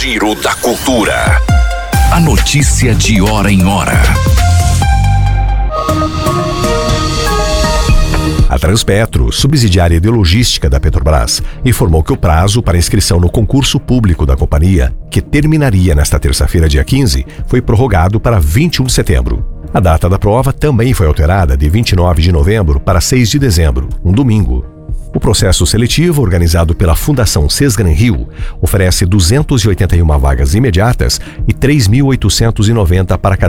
Giro da Cultura. A notícia de hora em hora. A Transpetro, subsidiária de logística da Petrobras, informou que o prazo para inscrição no concurso público da companhia, que terminaria nesta terça-feira, dia 15, foi prorrogado para 21 de setembro. A data da prova também foi alterada de 29 de novembro para 6 de dezembro, um domingo. O processo seletivo, organizado pela Fundação Sesgran Rio, oferece 281 vagas imediatas e 3.890 para